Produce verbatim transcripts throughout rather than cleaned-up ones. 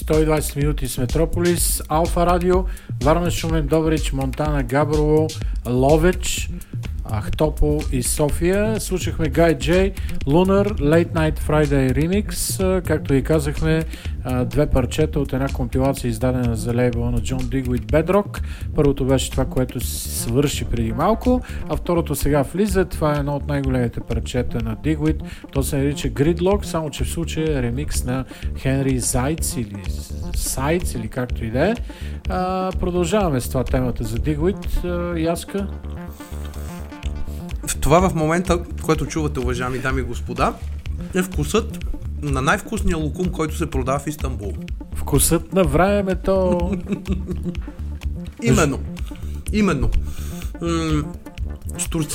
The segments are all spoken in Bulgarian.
сто и двайсет минути с Метрополис, Алфа Радио, Варна, Шумен, Добрич, Монтана, Габрово, Ловеч, Ахтопол и София. Слушахме Guy J, Lunar, Late Night Friday Remix, както и казахме, две парчета от една компилация, издадена за лейбъла на John Digweed Bedrock. Първото беше това, което свърши преди малко, а второто сега влиза. Това е едно от най-големите парчета на Digweed. То се нарича Gridlock, само че в случая е ремикс на Хенри Зайц или Сайц, или както и да е. Продължаваме с това темата за Digweed. Яска? Това в момента, което чувате, уважаеми дами и господа, е вкусът на най-вкусния лукум, който се продава в Истанбул. Вкусът на времето. Именно. Именно. М- Штурци.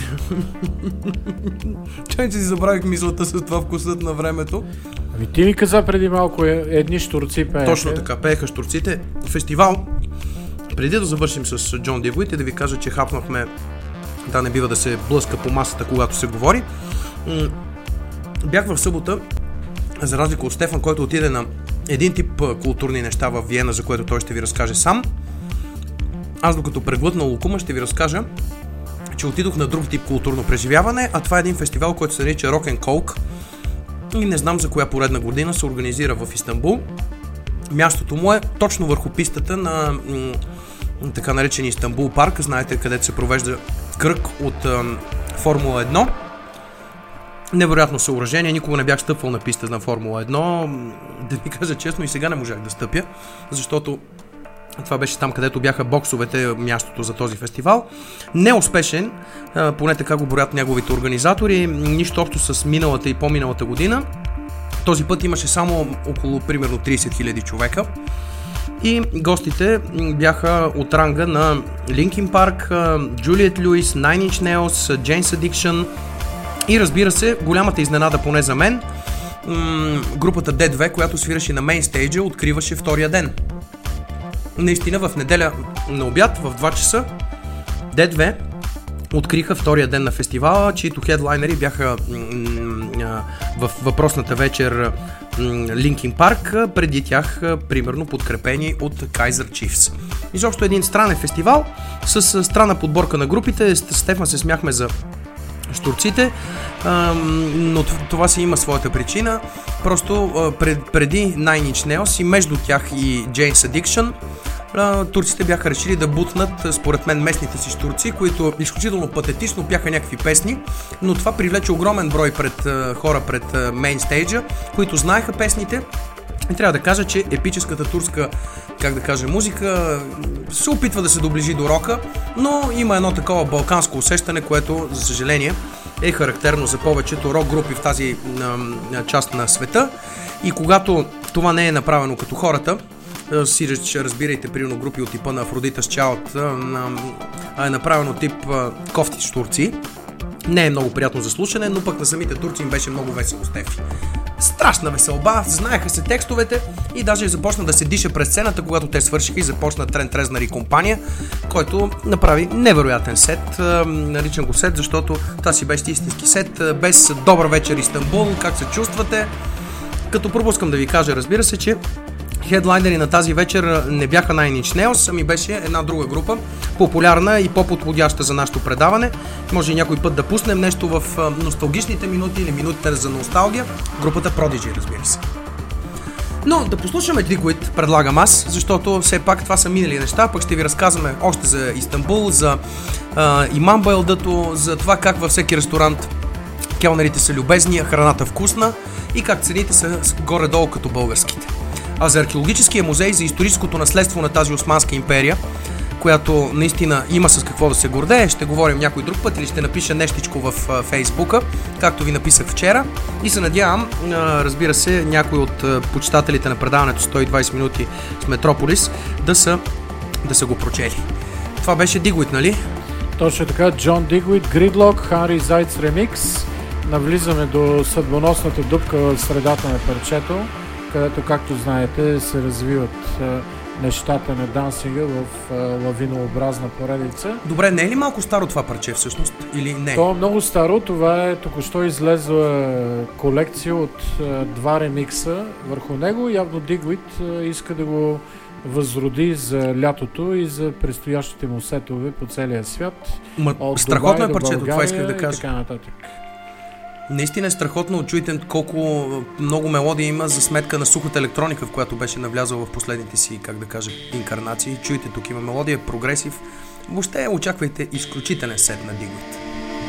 Чай, че си забравих мисълта с това вкусът на времето. Ами ти ми каза преди малко едни щурци пееха. Точно така, пееха щурците. Фестивал, преди да завършим с Джон Дигуит и да ви кажа, че хапнахме, да не бива да се блъска по масата, когато се говори. М- бях в събота, за разлика от Стефан, който отиде на един тип културни неща в Виена, за което той ще ви разкаже сам. Аз, докато преглътна лукума, ще ви разкажа, че отидох на друг тип културно преживяване, а това е един фестивал, който се нарича Rock and Coke и не знам за коя поредна година се организира в Истанбул. Мястото му е точно върху пистата на м- така наречен Истанбул парк, знаете, където се провежда кръг от м- Формула едно. Невероятно съоръжение, никога не бях стъпвал на писта на Формула едно, да ви кажа честно, и сега не можах да стъпя, защото това беше там, където бяха боксовете, мястото за този фестивал. Неуспешен, поне така го броят неговите организатори, нищо общо с миналата и по-миналата година. Този път имаше само около примерно трийсет хиляди човека и гостите бяха от ранга на Linkin Park, Juliette Lewis, Nine Inch Nails, Jane's Addiction и, разбира се, голямата изненада поне за мен, м- групата Д две, която свираше на мейнстейджа, откриваше втория ден. Наистина в неделя на обяд в два часа Д две откриха втория ден на фестивала, чието хедлайнери бяха м- м- в въпросната вечер Linkin Park, преди тях примерно подкрепени от Kaiser Chiefs. Изобщо един странен фестивал с странна подборка на групите. Стефан се смяхме за щурците, но това си има своята причина. Просто пред, преди Nine Inch Nails и между тях и Jane's Addiction, турците бяха решили да бутнат, според мен, местните си щурци, които изключително патетично бяха някакви песни, но това привлече огромен брой пред хора пред мейнстейджа, които знаеха песните. И трябва да кажа, че епическата турска, как да кажа, музика се опитва да се доближи до рока, но има едно такова балканско усещане, което, за съжаление, е характерно за повечето рок групи в тази а, част на света. И когато това не е направено като хората, си разбирайте, примерно групи от типа на Afrodita's Child, а е направено тип а, кофти штурци, не е много приятно за слушане, но пък на самите турци им беше много весело, Стефи. Страшна веселба, знаеха се текстовете и даже започна да се диша през сцената, когато те свършиха и започна Трент Резнър и компания, който направи невероятен сет, наричам го сет, защото това си беше истински сет, без добър вечер Истанбул, как се чувствате. Като пропускам да ви кажа, разбира се, че хедлайнери на тази вечер не бяха Nine Inch Nails, ами беше една друга група, популярна и по-подходяща за нашето предаване. Може и някой път да пуснем нещо в носталгичните минути или минутите за носталгия. Групата Prodigy, разбира се. Но да послушаме Digweed, предлагам аз, защото все пак това са минали неща, пък ще ви разказваме още за Истанбул, за а, Имам Байлдато, за това как във всеки ресторант келнерите са любезни, храната вкусна и как цените са горе-долу като българските. А за археологическия музей, за историческото наследство на тази Османска империя, която наистина има с какво да се гордее, ще говорим някой друг път или ще напиша нещичко в Фейсбука, както ви написах вчера, и се надявам, разбира се, някой от почитателите на предаването сто и двайсет минути с Метрополис да са, да са го прочели. Това беше Digweed, нали? Точно така, Джон Digweed, Gridlock, Хенри Зайц ремикс. Навлизаме до съдбоносната дупка в средата на парчето, където, както знаете, се развиват нещата на дансинга в а, лавинообразна поредица. Добре, не е ли малко старо това парче всъщност? Или не? То е много старо, това е току-що излезла колекция от а, два ремикса върху него. Явно Digweed а, иска да го възроди за лятото и за предстоящите му сетове по целия свят. Ма, от страхотно Дубай е парчето, до това исках да България кажа. и така нататък. Наистина е страхотно. Чуйте колко много мелодии има за сметка на сухата електроника, в която беше навлязъл в последните си, как да кажа, инкарнации. Чуйте, тук има мелодия, прогресив. Въобще очаквайте изключителен сет на Digweed.